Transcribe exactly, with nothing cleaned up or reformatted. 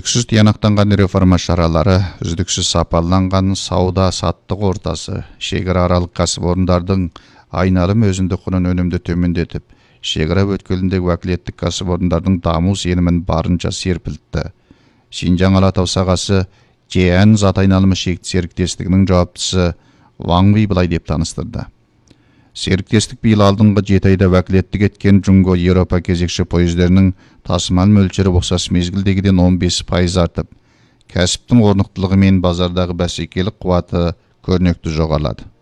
үздіксіз тиянақтанған реформа шаралары, үздіксіз сапаланған сауда-саттық ортасы, шекарааралык кәсіпорындардың айналым өзіндік құнын өнімді төмендетіп, шекара өткеліндегі уәкілеттік кәсіпорындардың даму сенімін барынша серпілтті. Шинжаң Алатау сағасы Жеән зат айналымы шекті серіктестігінің жауаптысы Ваң Ви былай деп таныстырды. Серіктестік биыл алдыңғы жеті айда уәкілеттік еткен Жунго Еуропа кезекші пойыздерінің тасымал мөлшері ұқсас мезгілдегіден он бес пайыз артып, кәсіптің орнықтылығы мен базардағы бәсекелік қуаты көрнекті жоғарылады.